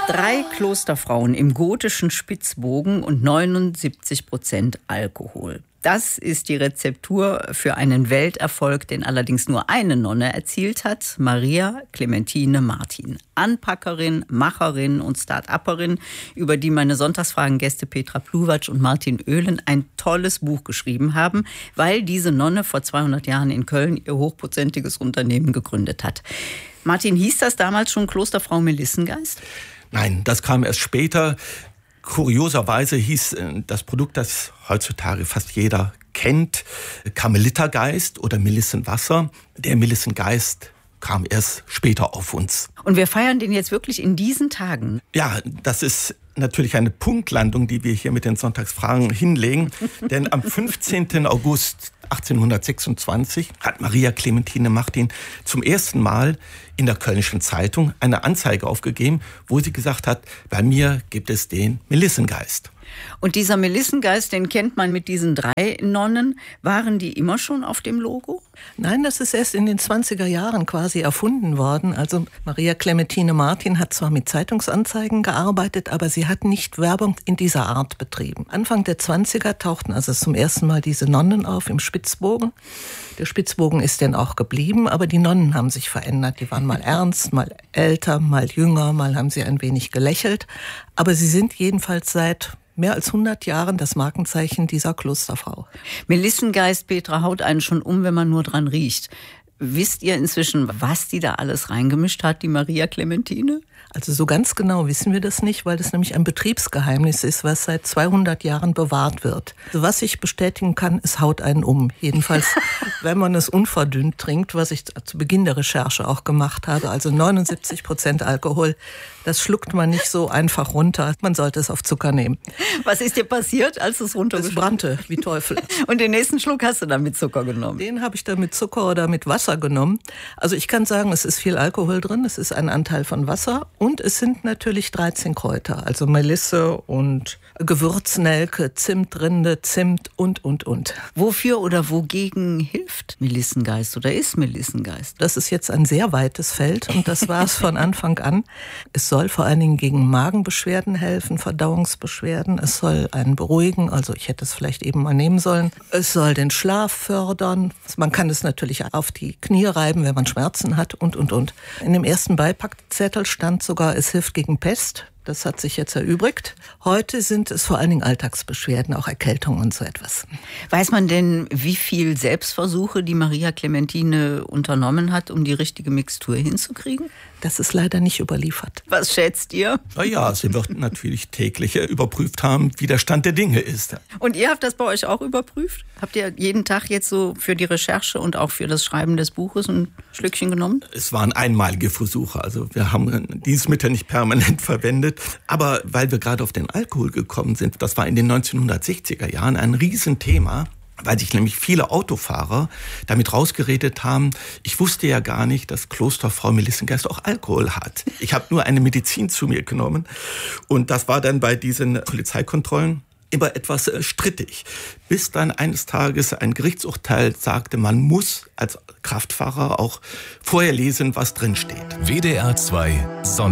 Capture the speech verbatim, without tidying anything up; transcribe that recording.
Drei Klosterfrauen im gotischen Spitzbogen und neunundsiebzig Prozent Alkohol. Das ist die Rezeptur für einen Welterfolg, den allerdings nur eine Nonne erzielt hat, Maria Clementine Martin. Anpackerin, Macherin und Start-Upperin, über die meine Sonntagsfragen-Gäste Petra Pluwatsch und Martin Oehlen ein tolles Buch geschrieben haben, weil diese Nonne vor zweihundert Jahren in Köln ihr hochprozentiges Unternehmen gegründet hat. Martin, hieß das damals schon Klosterfrau Melissengeist? Nein, das kam erst später. Kurioserweise hieß das Produkt, das heutzutage fast jeder kennt, Karmelitergeist oder Melissenwasser. Der Melissengeist kam erst später auf uns. Und wir feiern den jetzt wirklich in diesen Tagen? Ja, das ist natürlich eine Punktlandung, die wir hier mit den Sonntagsfragen hinlegen. Denn am fünfzehnten August achtzehnhundertsechsundzwanzig hat Maria Clementine Martin zum ersten Mal in der Kölnischen Zeitung eine Anzeige aufgegeben, wo sie gesagt hat, bei mir gibt es den Melissengeist. Und dieser Melissengeist, den kennt man mit diesen drei Nonnen. Waren die immer schon auf dem Logo? Nein, das ist erst in den zwanziger Jahren quasi erfunden worden. Also Maria Clementine Martin hat zwar mit Zeitungsanzeigen gearbeitet, aber sie hat nicht Werbung in dieser Art betrieben. Anfang der zwanziger tauchten also zum ersten Mal diese Nonnen auf im Spitzbogen. Der Spitzbogen ist dann auch geblieben, aber die Nonnen haben sich verändert. Die waren mal ernst, mal älter, mal jünger, mal haben sie ein wenig gelächelt. Aber sie sind jedenfalls seit mehr als hundert Jahren das Markenzeichen dieser Klosterfrau. Melissengeist, Petra, haut einen schon um, wenn man nur dran riecht. Wisst ihr inzwischen, was die da alles reingemischt hat, die Maria Clementine? Also so ganz genau wissen wir das nicht, weil das nämlich ein Betriebsgeheimnis ist, was seit zweihundert Jahren bewahrt wird. Also was ich bestätigen kann, es haut einen um. Jedenfalls, wenn man es unverdünnt trinkt, was ich zu Beginn der Recherche auch gemacht habe. Also neunundsiebzig Prozent Alkohol, das schluckt man nicht so einfach runter. Man sollte es auf Zucker nehmen. Was ist dir passiert, als es runtergeschluckt? Es brannte wie Teufel. Und den nächsten Schluck hast du dann mit Zucker genommen? Den habe ich dann mit Zucker oder mit Wasser genommen. Also ich kann sagen, es ist viel Alkohol drin, es ist ein Anteil von Wasser. Und es sind natürlich dreizehn Kräuter, also Melisse und Gewürznelke, Zimtrinde, Zimt und, und, und. Wofür oder wogegen hilft Melissengeist oder ist Melissengeist? Das ist jetzt ein sehr weites Feld und das war es von Anfang an. Es soll vor allen Dingen gegen Magenbeschwerden helfen, Verdauungsbeschwerden. Es soll einen beruhigen, also ich hätte es vielleicht eben mal nehmen sollen. Es soll den Schlaf fördern. Man kann es natürlich auf die Knie reiben, wenn man Schmerzen hat und, und, und. In dem ersten Beipackzettel stand sogar, es hilft gegen Pest. Das hat sich jetzt erübrigt. Heute sind es vor allen Dingen Alltagsbeschwerden, auch Erkältungen und so etwas. Weiß man denn, wie viel Selbstversuche die Maria Clementine unternommen hat, um die richtige Mixtur hinzukriegen? Das ist leider nicht überliefert. Was schätzt ihr? Na ja, sie wird natürlich täglich überprüft haben, wie der Stand der Dinge ist. Und ihr habt das bei euch auch überprüft? Habt ihr jeden Tag jetzt so für die Recherche und auch für das Schreiben des Buches ein Schlückchen genommen? Es waren einmalige Versuche. Also wir haben dieses Mittel nicht permanent verwendet. Aber weil wir gerade auf den Alkohol gekommen sind, das war in den neunzehnhundertsechziger Jahren ein Riesenthema, weil sich nämlich viele Autofahrer damit rausgeredet haben, ich wusste ja gar nicht, dass Klosterfrau Melissengeist auch Alkohol hat. Ich habe nur eine Medizin zu mir genommen und das war dann bei diesen Polizeikontrollen immer etwas strittig. Bis dann eines Tages ein Gerichtsurteil sagte, man muss als Kraftfahrer auch vorher lesen, was drin steht. W D R zwei